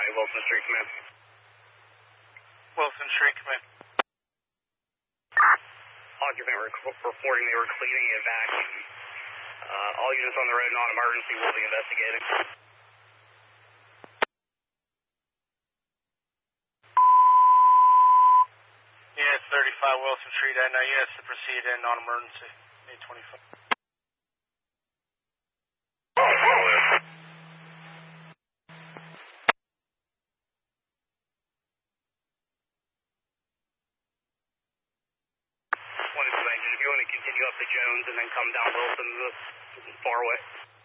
Wilson Street Command. Wilson Street Command. Occupant reporting they were cleaning a vacuum. All units on the road, non-emergency, will be investigating. Yes, 35 Wilson Street, NIS to proceed in non-emergency. 825. If you want to continue up to Jones and then come down Wilson, far away.